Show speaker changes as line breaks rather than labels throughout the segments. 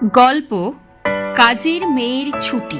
গল্প কাজের মেয়ের ছুটি।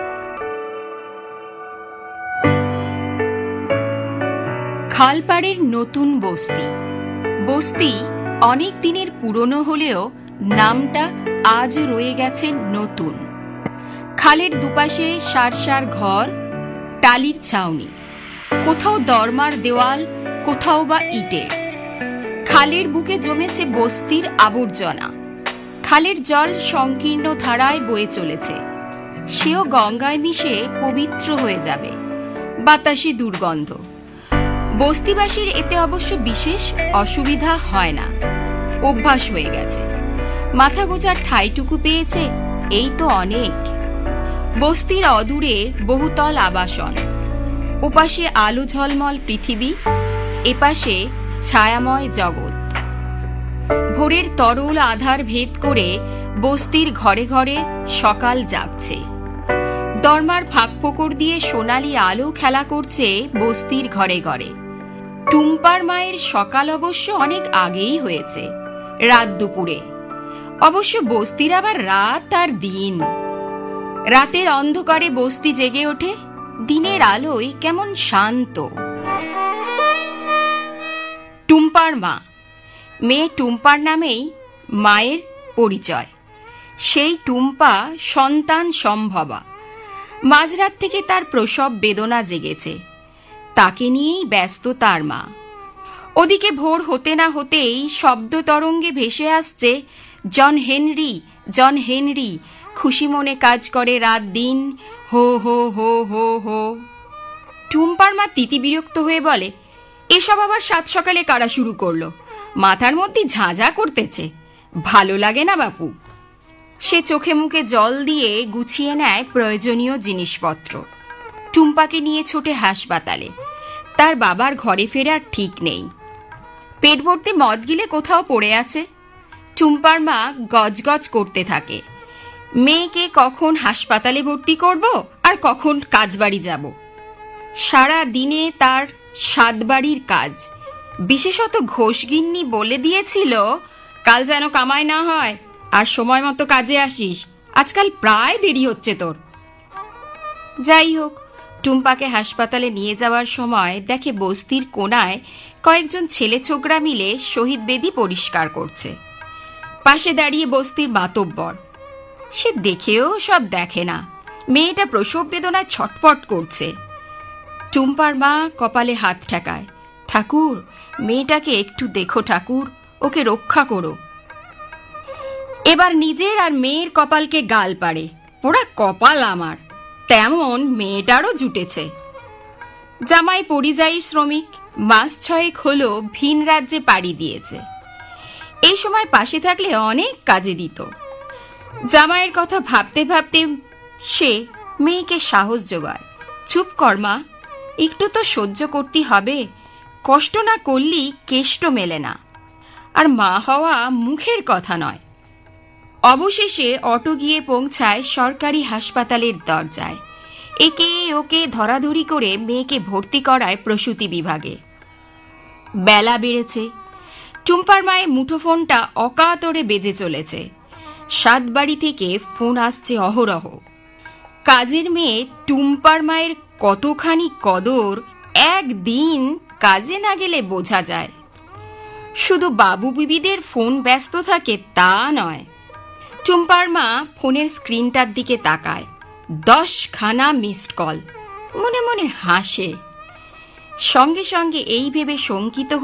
খালপাড়ের নতুন বস্তি। বস্তি অনেক দিনের পুরনো হলেও নামটা আজও রয়ে গেছে নতুন। খালের দুপাশে সার ঘর, টালির ছাউনি, কোথাও দরমার দেওয়াল, কোথাও বা ইটের। খালের বুকে জমেছে বস্তির আবর্জনা। খালের জল সংকীর্ণ ধারায় বয়ে চলেছে, সেও গঙ্গায় মিশে পবিত্র হয়ে যাবে। বাতাসে দুর্গন্ধ। বস্তিবাসীর এতে অবশ্য বিশেষ অসুবিধা হয় না, অভ্যাস হয়ে গেছে। মাথা গোজার ঠাইটুকু পেয়েছে, এই তো অনেক। বস্তির অদূরে বহুতল আবাসন, ওপাশে আলো ঝলমল পৃথিবী, এপাশে ছায়াময় জগৎ। ভোরের তরল আধার ভেদ করে বস্তির ঘরে ঘরে সকাল জাগছে। দরমার ফাঁকফোকর দিয়ে সোনালি আলো খেলা করছে বস্তির ঘরে ঘরে। টুম্পার মায়ের সকাল অবশ্য অনেক আগেই হয়েছে, রাত দুপুরে। অবশ্য বস্তির আবার রাত আর দিন। রাতের অন্ধকারে বস্তি জেগে ওঠে, দিনের আলোয় কেমন শান্ত। টুম্পার মা, মেয়ে টুম্পার নামেই মায়ের পরিচয়। সেই টুম্পা সন্তান সম্ভবা। মাঝরাত থেকে তার প্রসব বেদনা জেগেছে, তাকে নিয়েই ব্যস্ত তার মা। ওদিকে ভোর হতে না হতেই শব্দ তরঙ্গে ভেসে আসছে, জন হেনরি, জন হেনরি, খুশি মনে কাজ করে রাত দিন, হো হো হো হো হো। টুম্পার মা তিতি বিরক্ত হয়ে বলে, এসব আবার সাত সকালে কারা শুরু করলো? মাথার মধ্যে ঝাঁঝা করতেছে, ভালো লাগে না বাপু। সে চোখে মুখে জল দিয়ে গুছিয়ে নেয় প্রয়োজনীয় জিনিসপত্র। টুম্পাকে নিয়ে ছোটে হাসপাতালে। তার বাবার ঘরে ফেরার ঠিক নেই, পেট ভর্তি মদ গিলে কোথাও পড়ে আছে। টুম্পার মা গজগজ করতে থাকে, মেয়েকে কখন হাসপাতালে ভর্তি করব আর কখন কাজবাড়ি যাব। সারা দিনে তার 7 বাড়ির কাজ। বিশেষত ঘোষগিন্নি বলে দিয়েছিল, কাল যেন কামাই না হয় আর সময় মতো কাজে আসিস, আজকাল প্রায় দেরি হচ্ছে তোর। যাই হোক, টুম্পাকে হাসপাতালে নিয়ে যাওয়ার সময় দেখে বস্তির কোনায় কয়েকজন ছেলে ছোকরা মিলে শহীদ বেদি পরিষ্কার করছে। পাশে দাঁড়িয়ে বস্তির মাতব্বর। সে দেখেও সব দেখে না, মেয়েটা প্রসব বেদনায় ছটফট করছে। টুম্পার মা কপালে হাত ঠেকায়, ঠাকুর, মেয়েটাকে একটু দেখো ঠাকুর, ওকে রক্ষা করো। এবার নিজের আর মেয়ের কপালকে গাল পাড়ে, ওরা কপাল আমার, তেমন মেয়েটারও জুটেছে। জামাই পরিযায়ী শ্রমিক, মাস 6 হলো ভিন রাজ্যে পাড়ি দিয়েছে। এই সময় পাশে থাকলে অনেক কাজে দিত। জামাইয়ের কথা ভাবতে ভাবতে সে মেয়েকে সাহস জোগায়, চুপ কর মা, একটু তো সহ্য করতে হবে, কষ্ট না করলেই কেষ্ট মেলে না। আর মা হওয়া মুখের কথা নয়। অবশেষে অটো গিয়ে পৌঁছায় সরকারি হাসপাতালের দরজায়। একে ওকে ধরাধরি করে মেয়েকে ভর্তি করায় প্রসূতি বিভাগে। বেলা বেড়েছে। টুম্পার মায়ের মুঠোফোনটা অকাতরে বেজে চলেছে। 7 বাড়ি থেকে ফোন আসছে অহরহ। কাজের মেয়ে টুম্পার মায়ের কতখানি কদর একদিন কাজে না গেলে বোঝা যায়। শুধু বাবু বিবিদের ফোন ব্যস্ত থাকে তা নয়। টুম্পার মা ফোনের স্ক্রিনটার দিকে তাকায়, 10 খানা মিসড কল। মনে মনে হাসে। সঙ্গে সঙ্গে এই ভেবে শঙ্কিত